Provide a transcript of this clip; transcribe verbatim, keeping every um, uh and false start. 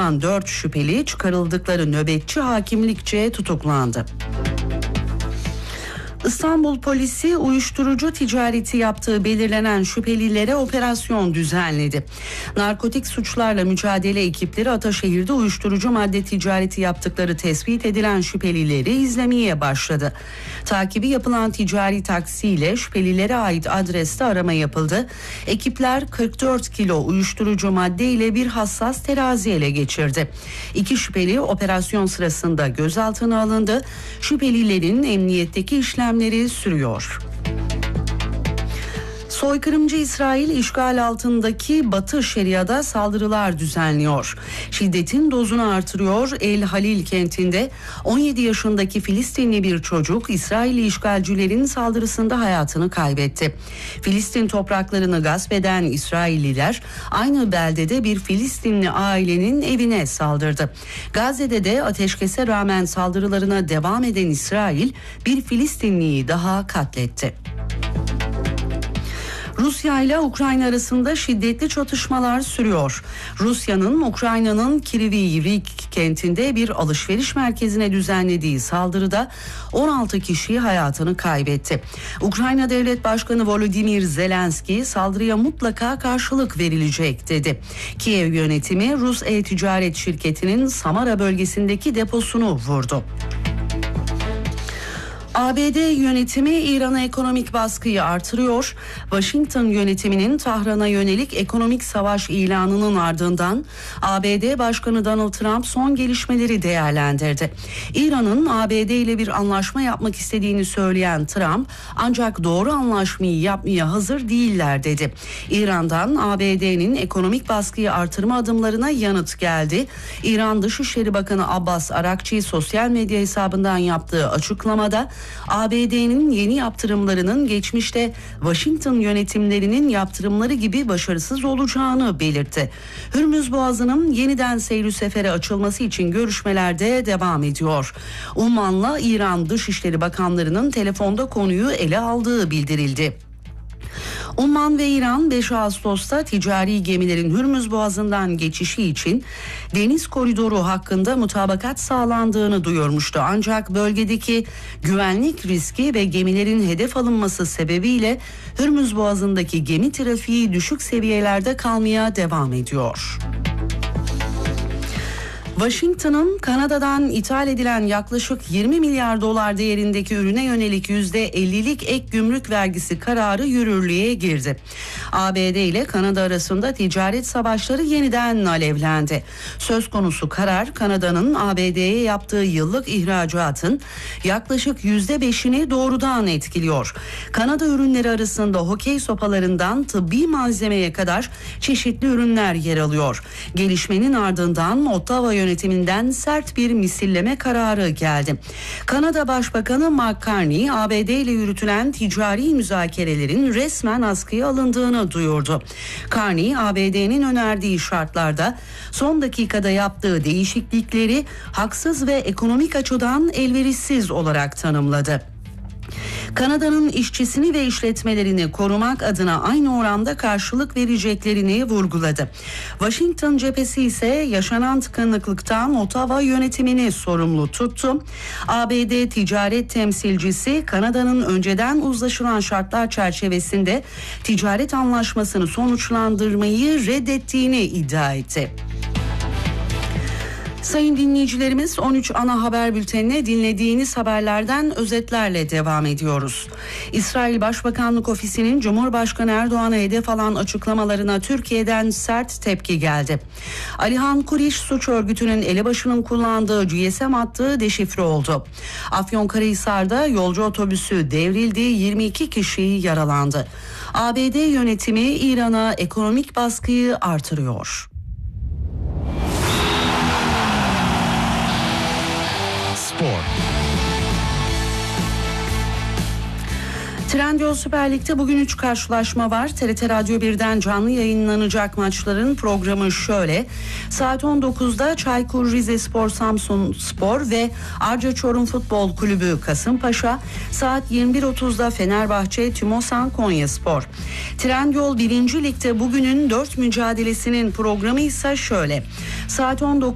tutuklanan dört şüpheli çıkarıldıkları nöbetçi hakimlikçe tutuklandı. İstanbul polisi uyuşturucu ticareti yaptığı belirlenen şüphelilere operasyon düzenledi. Narkotik suçlarla mücadele ekipleri Ataşehir'de uyuşturucu madde ticareti yaptıkları tespit edilen şüphelileri izlemeye başladı. Takibi yapılan ticari taksiyle şüphelilere ait adreste arama yapıldı. Ekipler kırk dört kilo uyuşturucu madde ile bir hassas terazi ele geçirdi. İki şüpheli operasyon sırasında gözaltına alındı. Şüphelilerin emniyetteki işlemleri sürüyor. Soykırımcı İsrail işgal altındaki Batı Şeria'da saldırılar düzenliyor. Şiddetin dozunu artırıyor. El Halil kentinde on yedi yaşındaki Filistinli bir çocuk İsrailli işgalcilerin saldırısında hayatını kaybetti. Filistin topraklarını gasp eden İsrailliler aynı beldede bir Filistinli ailenin evine saldırdı. Gazze'de de ateşkese rağmen saldırılarına devam eden İsrail bir Filistinliyi daha katletti. Rusya ile Ukrayna arasında şiddetli çatışmalar sürüyor. Rusya'nın Ukrayna'nın Kryvyi Rih kentinde bir alışveriş merkezine düzenlediği saldırıda on altı kişi hayatını kaybetti. Ukrayna Devlet Başkanı Volodymyr Zelenski saldırıya mutlaka karşılık verilecek dedi. Kiev yönetimi Rus e-ticaret şirketinin Samara bölgesindeki deposunu vurdu. A B D yönetimi İran'a ekonomik baskıyı artırıyor. Washington yönetiminin Tahran'a yönelik ekonomik savaş ilanının ardından A B D Başkanı Donald Trump son gelişmeleri değerlendirdi. İran'ın A B D ile bir anlaşma yapmak istediğini söyleyen Trump, ancak doğru anlaşmayı yapmaya hazır değiller dedi. İran'dan A B D'nin ekonomik baskıyı artırma adımlarına yanıt geldi. İran Dışişleri Bakanı Abbas Arakçi sosyal medya hesabından yaptığı açıklamada A B D'nin yeni yaptırımlarının geçmişte Washington yönetimlerinin yaptırımları gibi başarısız olacağını belirtti. Hürmüz Boğazı'nın yeniden seyri sefere açılması için görüşmeler de devam ediyor. Umman'la İran Dışişleri Bakanlarının telefonda konuyu ele aldığı bildirildi. Umman ve İran beş Ağustos'ta ticari gemilerin Hürmüz Boğazı'ndan geçişi için deniz koridoru hakkında mutabakat sağlandığını duyurmuştu. Ancak bölgedeki güvenlik riski ve gemilerin hedef alınması sebebiyle Hürmüz Boğazı'ndaki gemi trafiği düşük seviyelerde kalmaya devam ediyor. Washington'ın Kanada'dan ithal edilen yaklaşık yirmi milyar dolar değerindeki ürüne yönelik yüzde ellilik ek gümrük vergisi kararı yürürlüğe girdi. A B D ile Kanada arasında ticaret savaşları yeniden alevlendi. Söz konusu karar Kanada'nın A B D'ye yaptığı yıllık ihracatın yaklaşık yüzde beşini doğrudan etkiliyor. Kanada ürünleri arasında hokey sopalarından tıbbi malzemeye kadar çeşitli ürünler yer alıyor. Gelişmenin ardından Ottawa yönetiminden sert bir misilleme kararı geldi. Kanada Başbakanı Mark Carney, A B D ile yürütülen ticari müzakerelerin resmen askıya alındığını duyurdu. Carney, A B D'nin önerdiği şartlarda son dakikada yaptığı değişiklikleri haksız ve ekonomik açıdan elverişsiz olarak tanımladı. Kanada'nın işçisini ve işletmelerini korumak adına aynı oranda karşılık vereceklerini vurguladı. Washington cephesi ise yaşanan tıkanıklıktan Ottawa yönetimini sorumlu tuttu. A B D ticaret temsilcisi Kanada'nın önceden uzlaşılan şartlar çerçevesinde ticaret anlaşmasını sonuçlandırmayı reddettiğini iddia etti. Sayın dinleyicilerimiz, on üç ana haber bültenine dinlediğiniz haberlerden özetlerle devam ediyoruz. İsrail Başbakanlık Ofisi'nin Cumhurbaşkanı Erdoğan'a hedef alan açıklamalarına Türkiye'den sert tepki geldi. Alihan Kuriş suç örgütünün elebaşının kullandığı G S M hattı deşifre oldu. Afyonkarahisar'da yolcu otobüsü devrildi, yirmi iki kişi yaralandı. A B D yönetimi İran'a ekonomik baskıyı artırıyor. Spor. Trendyol Süper Lig'de bugün üç karşılaşma var. T R T Radyo birden canlı yayınlanacak maçların programı şöyle. Saat on dokuzda Çaykur Rizespor Samsun Spor ve Arca Çorum Futbol Kulübü Kasımpaşa. Saat yirmi bir otuzda Fenerbahçe Tümosan Konyaspor. Trendyol birinci Lig'de bugünün dört mücadelesinin programı ise şöyle. Saat on dokuz